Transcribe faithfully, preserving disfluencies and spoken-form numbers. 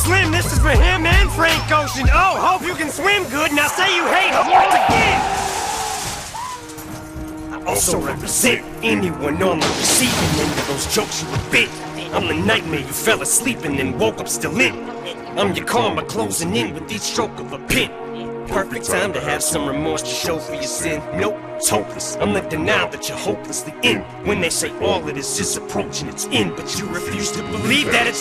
Slim, this is for him and Frank Ocean. Oh, hope you can swim good. Now say you hate him once again. I also represent anyone on the receiving end of those jokes you were bit. I'm the nightmare you fell asleep and then woke up still in. I'm your karma closing in with each stroke of a pen. Perfect time to have some remorse to show for your sin. Nope, it's hopeless. I'm the denial that you're hopelessly in. When they say all of this is approaching its end, but you refuse to believe that it's